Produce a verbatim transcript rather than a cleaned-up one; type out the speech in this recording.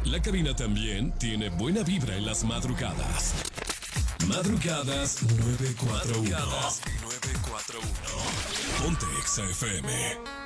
La cabina también tiene buena vibra en las madrugadas. Madrugadas nueve cuatro uno. Madrugadas nueve cuatro uno. Ponte Exa F M.